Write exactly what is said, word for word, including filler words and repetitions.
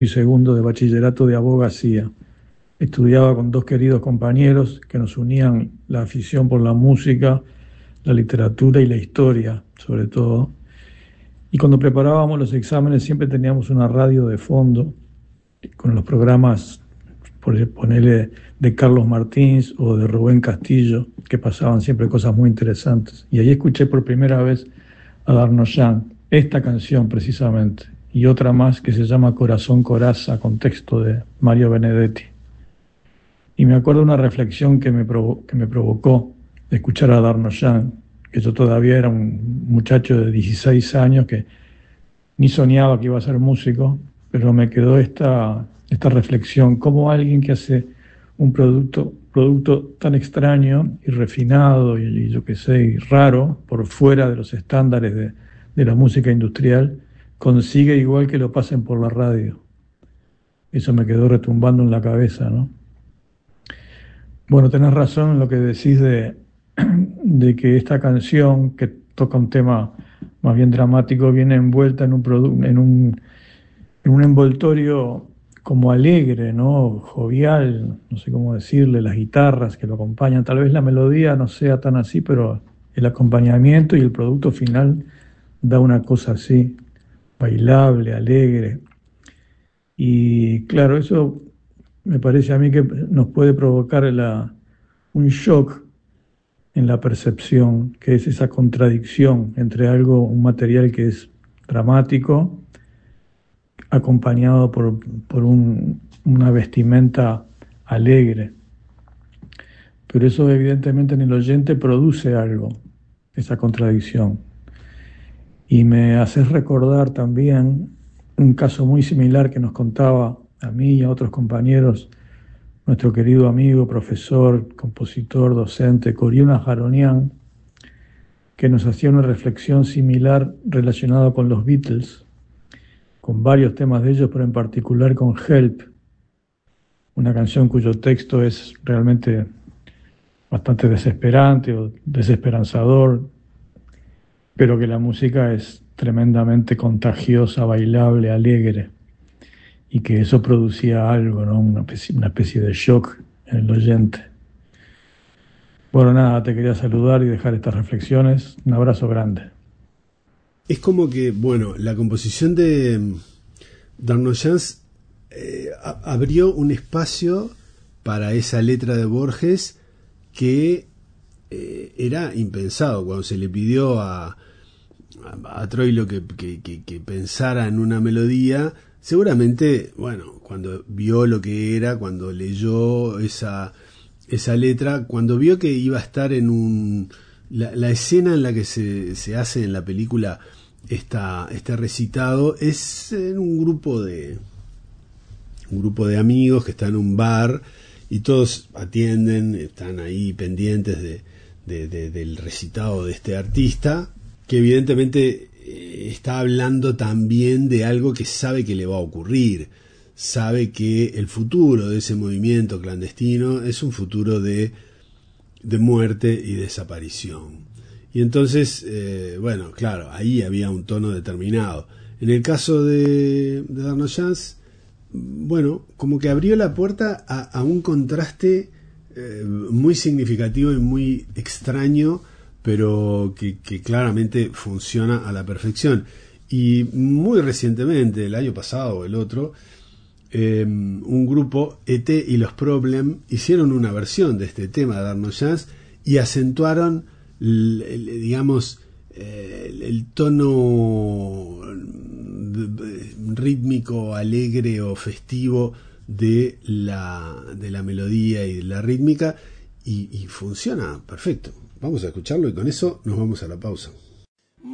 y segundo de bachillerato de abogacía. Estudiaba con dos queridos compañeros que nos unían la afición por la música, la literatura y la historia, sobre todo. Y cuando preparábamos los exámenes siempre teníamos una radio de fondo con los programas, por ponerle, de Carlos Martins o de Rubén Castillo, que pasaban siempre cosas muy interesantes. Y ahí escuché por primera vez a Darnoyan, esta canción precisamente, y otra más que se llama Corazón Coraza, con texto de Mario Benedetti. Y me acuerdo una reflexión que me, provo que me provocó de escuchar a Darnoyan, que yo todavía era un muchacho de dieciséis años que ni soñaba que iba a ser músico, pero me quedó esta, esta reflexión, cómo alguien que hace un producto, producto tan extraño y refinado y, y yo qué sé, y raro, por fuera de los estándares de, de la música industrial, consigue igual que lo pasen por la radio. Eso me quedó retumbando en la cabeza, ¿no? Bueno, tenés razón en lo que decís de, de que esta canción, que toca un tema más bien dramático, viene envuelta en un, produ en un, en un envoltorio como alegre, ¿no? Jovial, no sé cómo decirle, las guitarras que lo acompañan. Tal vez la melodía no sea tan así, pero el acompañamiento y el producto final da una cosa así, bailable, alegre. Y claro, eso me parece a mí que nos puede provocar la, un shock en la percepción, que es esa contradicción entre algo, un material que es dramático, acompañado por, por un, una vestimenta alegre. Pero eso evidentemente en el oyente produce algo, esa contradicción. Y me haces recordar también un caso muy similar que nos contaba a mí y a otros compañeros nuestro querido amigo, profesor, compositor, docente, Coriuna Jaronian, que nos hacía una reflexión similar relacionada con los Beatles, con varios temas de ellos, pero en particular con Help, una canción cuyo texto es realmente bastante desesperante o desesperanzador, pero que la música es tremendamente contagiosa, bailable, alegre, y que eso producía algo, ¿no? Una especie, una especie de shock en el oyente. Bueno, nada, te quería saludar y dejar estas reflexiones. Un abrazo grande. Es como que, bueno, la composición de Darnoyan eh, abrió un espacio para esa letra de Borges que eh, era impensado. Cuando se le pidió a, a, a Troilo que, que, que, que pensara en una melodía, seguramente, bueno, cuando vio lo que era, cuando leyó esa, esa letra, cuando vio que iba a estar en un... La, la escena en la que se, se hace en la película esta, este recitado es en un grupo de un grupo de amigos que están en un bar y todos atienden, están ahí pendientes de, de, de, del recitado de este artista, que evidentemente eh, está hablando también de algo que sabe que le va a ocurrir, sabe que el futuro de ese movimiento clandestino es un futuro de, de muerte y desaparición. Y entonces, eh, bueno, claro, ahí había un tono determinado. En el caso de, de Darnoyan, bueno, como que abrió la puerta a, a un contraste eh, muy significativo y muy extraño, pero que, que claramente funciona a la perfección. Y muy recientemente, el año pasado o el otro, eh, un grupo, E T y los Problem, hicieron una versión de este tema de Darnoyan y acentuaron, el, el, digamos, el, el tono rítmico, alegre o festivo de la, de la melodía y de la rítmica, y, y funciona perfecto. Vamos a escucharlo y con eso nos vamos a la pausa.